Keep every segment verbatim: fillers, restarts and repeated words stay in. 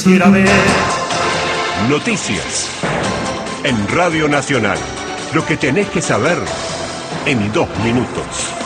quisiera ver. Noticias en Radio Nacional. Lo que tenés que saber en dos minutos.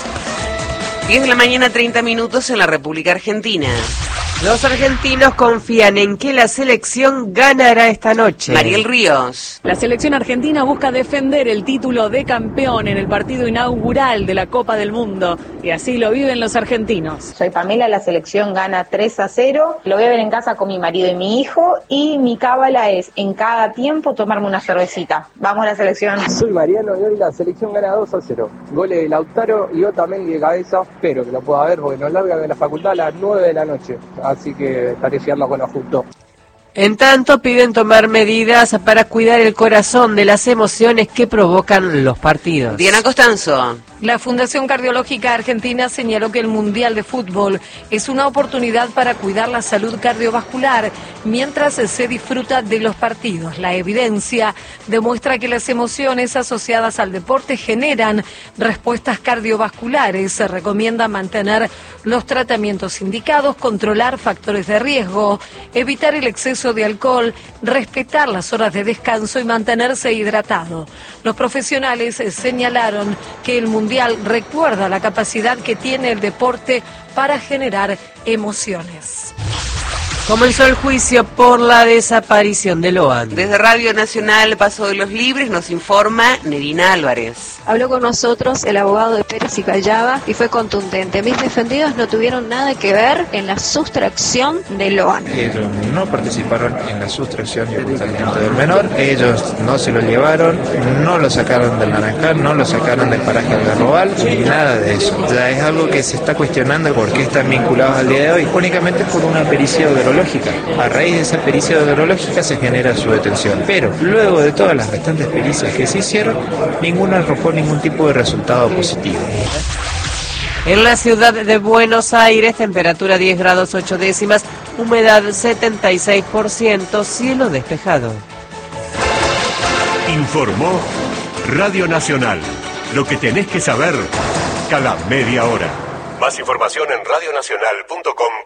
diez de la mañana, treinta minutos en la República Argentina. Los argentinos confían en que la selección ganará esta noche. Mariel Ríos. La selección argentina busca defender el título de campeón en el partido inaugural de la Copa del Mundo. Y así lo viven los argentinos. Soy Pamela, la selección gana tres a cero. Lo voy a ver en casa con mi marido y mi hijo. Y mi cábala es, en cada tiempo, tomarme una cervecita. Vamos a la selección. Soy Mariano y hoy la selección gana dos a cero. Goles de Lautaro y Otamendi de cabeza. Espero que lo pueda ver porque nos largan de la facultad a las nueve de la noche. Así que estaré llegando con lo justo. En tanto, piden tomar medidas para cuidar el corazón de las emociones que provocan los partidos. Diana Costanzo. La Fundación Cardiológica Argentina señaló que el Mundial de Fútbol es una oportunidad para cuidar la salud cardiovascular mientras se disfruta de los partidos. La evidencia demuestra que las emociones asociadas al deporte generan respuestas cardiovasculares. Se recomienda mantener los tratamientos indicados, controlar factores de riesgo, evitar el exceso de alcohol, respetar las horas de descanso y mantenerse hidratado. Los profesionales señalaron que el Mundial recuerda la capacidad que tiene el deporte para generar emociones. Comenzó el juicio por la desaparición de Loan. Desde Radio Nacional Paso de los Libres nos informa Nerina Álvarez. Habló con nosotros el abogado de Pérez y Callaba y fue contundente. Mis defendidos no tuvieron nada que ver en la sustracción de Loan. Ellos no participaron en la sustracción y ocultamiento del menor. Ellos no se lo llevaron, no lo sacaron del Naranjal, no lo sacaron del paraje Algarrobal, ni nada de eso. Ya es algo que se está cuestionando por qué están vinculados al día de hoy, únicamente por una pericia odorológica. A raíz de esa pericia odorológica se genera su detención. Pero luego de todas las restantes pericias que se hicieron, ninguna arrojó ningún tipo de resultado positivo. En la ciudad de Buenos Aires, temperatura diez grados ocho décimas, humedad setenta y seis por ciento, cielo despejado. Informó Radio Nacional. Lo que tenés que saber cada media hora. Más información en radionacional punto com.